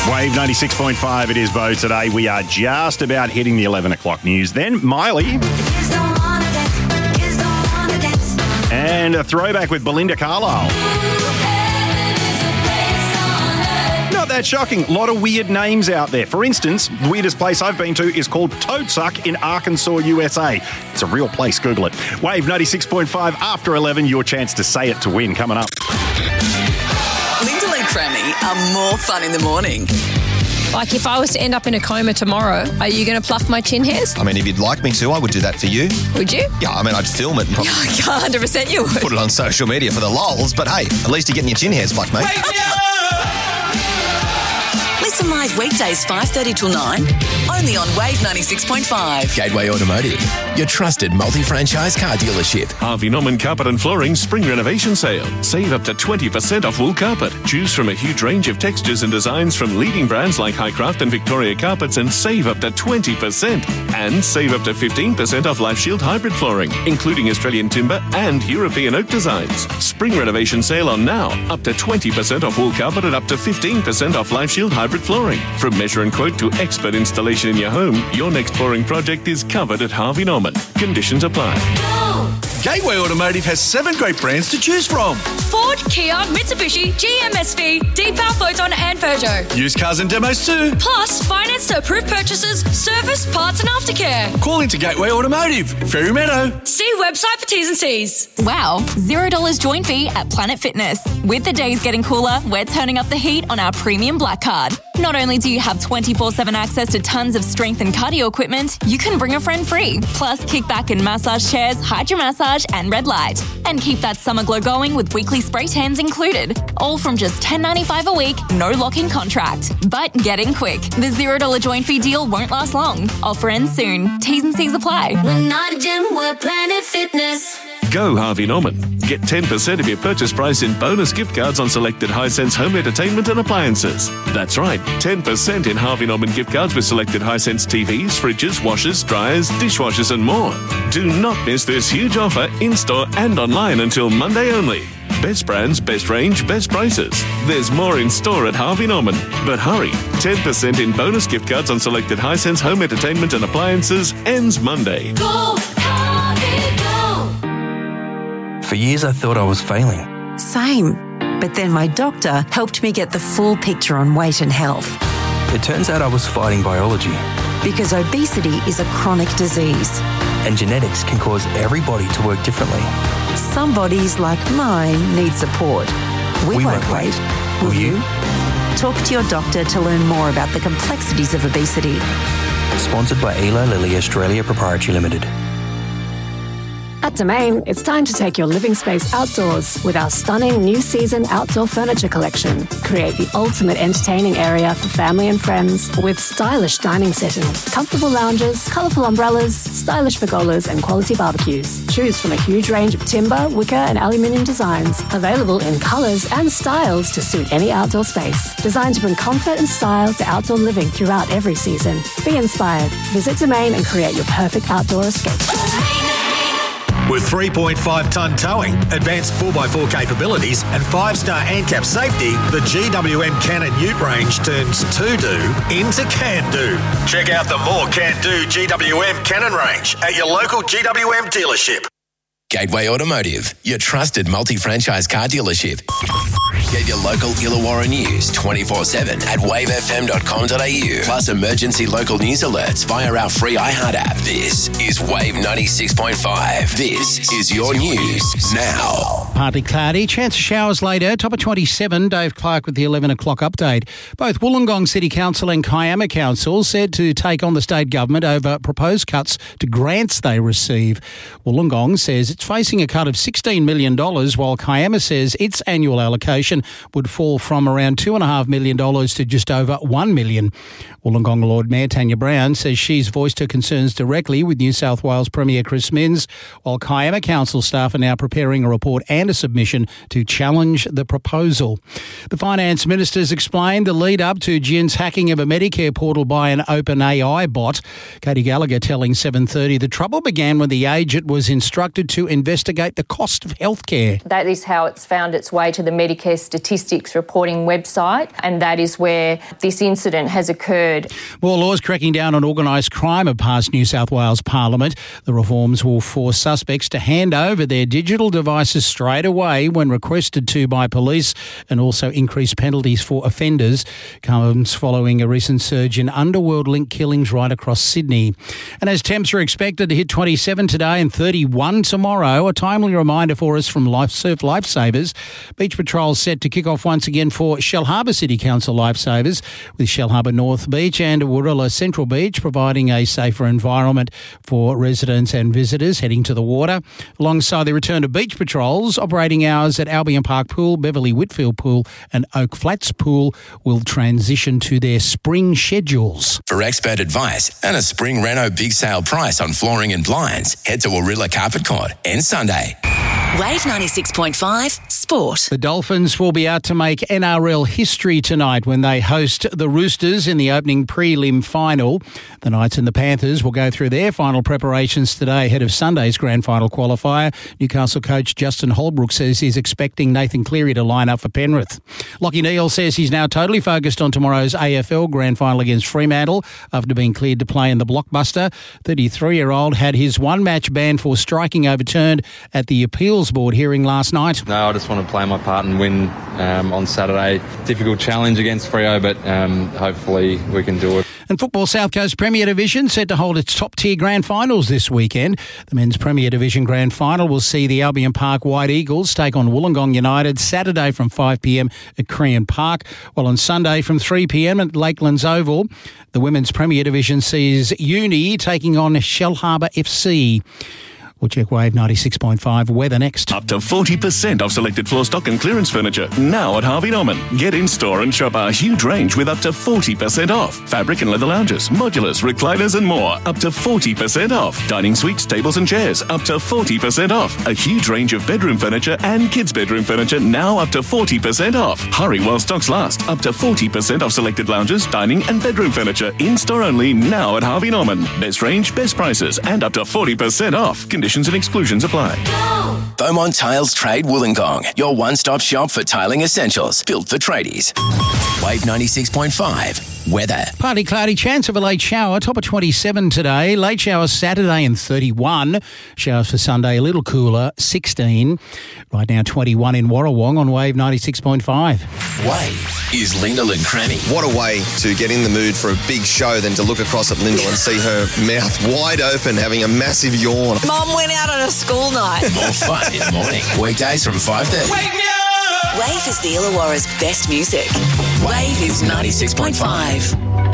Wave 96.5, it is Bo today. We are just about hitting the 11 o'clock news. Then Miley. And a throwback with Belinda Carlisle. Not that shocking. A lot of weird names out there. For instance, the weirdest place I've been to is called Toadsuck in Arkansas, USA. It's a real place. Google it. Wave 96.5 after 11. Your chance to say it to win coming up. Linda Lee Crammy are more fun in the morning. Like if I was to end up in a coma tomorrow, are you going to pluck my chin hairs? I mean, if you'd like me to, I would do that for you. Would you? Yeah, I mean, I'd film it and probably 100% you would. put it on social media for the lols, but hey, at least you're getting your chin hairs plucked, mate. Listen live weekdays 5:30 till 9, only on Wave 96.5. Gateway Automotive, your trusted multi-franchise car dealership. Harvey Norman Carpet and Flooring Spring Renovation Sale. Save up to 20% off wool carpet. Choose from a huge range of textures and designs from leading brands like Highcraft and Victoria Carpets and save up to 20%. And save up to 15% off Life Shield hybrid flooring, including Australian timber and European oak designs. Spring Renovation Sale on now. Up to 20% off wool carpet and up to 15% off Life Shield hybrid flooring. From measure and quote to expert installation in your home, your next flooring project is covered at Harvey Norman. Conditions apply. Gateway Automotive has 7 great brands to choose from. Ford, Kia, Mitsubishi, GMSV, Deepal, Photon and Peugeot. Used cars and demos too. Plus, finance to approved purchases, service, parts and aftercare. Call into Gateway Automotive, Ferry Meadow. See website for T's and C's. Wow, $0 join fee at Planet Fitness. With the days getting cooler, we're turning up the heat on our premium Black Card. Not only do you have 24/7 access to tons of strength and cardio equipment, you can bring a friend free. Plus, kickback and massage chairs, hydro massage and red light. And keep that summer glow going with weekly spray tans included. All from just $10.95 a week, no lock-in contract. But get in quick. The $0 join fee deal won't last long. Offer ends soon. T's and C's apply. We're not a gym, we're Planet Fitness. Go Harvey Norman. Get 10% of your purchase price in bonus gift cards on selected Hisense home entertainment and appliances. That's right, 10% in Harvey Norman gift cards with selected Hisense TVs, fridges, washers, dryers, dishwashers and more. Do not miss this huge offer in-store and online until Monday only. Best brands, best range, best prices. There's more in store at Harvey Norman. But hurry, 10% in bonus gift cards on selected Hisense home entertainment and appliances ends Monday. Go, Harvey, go. For years I thought I was failing. Same. But then my doctor helped me get the full picture on weight and health. It turns out I was fighting biology. Because obesity is a chronic disease. And genetics can cause every body to work differently. Some bodies, like mine, need support. We won't wait. Will you? Talk to your doctor to learn more about the complexities of obesity. Sponsored by Eli Lilly Australia Proprietary Limited. At Domain, it's time to take your living space outdoors with our stunning new season outdoor furniture collection. Create the ultimate entertaining area for family and friends with stylish dining settings, comfortable lounges, colourful umbrellas, stylish pergolas and quality barbecues. Choose from a huge range of timber, wicker and aluminium designs, available in colours and styles to suit any outdoor space. Designed to bring comfort and style to outdoor living throughout every season. Be inspired. Visit Domain and create your perfect outdoor escape. With 3.5-tonne towing, advanced 4x4 capabilities and 5-star ANCAP safety, the GWM Cannon Ute range turns to-do into can-do. Check out the more can-do GWM Cannon range at your local GWM dealership. Gateway Automotive, your trusted multi-franchise car dealership. Get your local Illawarra news 24/7 at wavefm.com.au. Plus emergency local news alerts via our free iHeart app. This is Wave 96.5. This is your news now. Partly cloudy, chance of showers later. Top of 27, Dave Clark with the 11 o'clock update. Both Wollongong City Council and Kiama Council said to take on the state government over proposed cuts to grants they receive. Wollongong says it's facing a cut of $16 million, while Kiama says its annual allocation would fall from around $2.5 million to just over $1 million. Wollongong Lord Mayor Tanya Brown says she's voiced her concerns directly with New South Wales Premier Chris Minns, while Kiama Council staff are now preparing a report analysing sent a submission to challenge the proposal. The Finance Minister's explained the lead up to Gin's hacking of a Medicare portal by an OpenAI bot. Katie Gallagher telling 7:30 the trouble began when the agent was instructed to investigate the cost of healthcare. That is how it's found its way to the Medicare statistics reporting website, and that is where this incident has occurred. More laws cracking down on organised crime have passed New South Wales Parliament. The reforms will force suspects to hand over their digital devices straight away when requested to by police, and also increase penalties for offenders. Comes following a recent surge in underworld-linked killings right across Sydney. And as temps are expected to hit 27 today and 31 tomorrow, a timely reminder for us from Surf Lifesavers. Beach patrols set to kick off once again for Shell Harbour City Council Lifesavers, with Shell Harbour North Beach and Warilla Central Beach providing a safer environment for residents and visitors heading to the water. Alongside the return of beach patrols, operating hours at Albion Park Pool, Beverly Whitfield Pool and Oak Flats Pool will transition to their spring schedules. For expert advice and a spring reno big sale price on flooring and blinds, head to Warilla Carpet Court and Sunday. Wave 96.5 Sport. The Dolphins will be out to make NRL history tonight when they host the Roosters in the opening prelim final. The Knights and the Panthers will go through their final preparations today ahead of Sunday's grand final qualifier. Newcastle coach Justin Holbrook says he's expecting Nathan Cleary to line up for Penrith. Lachie Neale says he's now totally focused on tomorrow's AFL grand final against Fremantle after being cleared to play in the blockbuster. 33-year-old had his one-match ban for striking overturned at the appeals board hearing last night. No, I just want to play my part and win on Saturday. Difficult challenge against Freo, but hopefully we can do it. And football South Coast Premier Division set to hold its top-tier grand finals this weekend. The men's Premier Division grand final will see the Albion Park White Eagles take on Wollongong United Saturday from 5 p.m. at Korean Park, while on Sunday from 3 p.m. at Lakelands Oval. The women's Premier Division sees Uni taking on Shell Harbour FC. We'll check Wave 96.5 weather next. Up to 40% off selected floor stock and clearance furniture now at Harvey Norman. Get in store and shop our huge range with up to 40% off. Fabric and leather lounges, modulars, recliners and more. Up to 40% off. Dining suites, tables and chairs. Up to 40% off. A huge range of bedroom furniture and kids' bedroom furniture now up to 40% off. Hurry while stocks last. Up to 40% off selected lounges, dining and bedroom furniture. In store only now at Harvey Norman. Best range, best prices and up to 40% off. Conditions and exclusions apply. Beaumont Tiles Trade Wollongong, your one-stop shop for tiling essentials, built for tradies. Wave 96.5 weather. Partly cloudy, chance of a late shower, top of 27 today. Late showers Saturday and 31. Showers for Sunday a little cooler, 16. Right now 21 in Warrawong on Wave 96.5. Wave is Lyndall and Cranny. What a way to get in the mood for a big show than to look across at Lyndall and see her mouth wide open, having a massive yawn. Mum went out on a school night. More fun in the morning. Weekdays from 5:30. Wake me up! Wave is the Illawarra's best music. Wave is 96.5.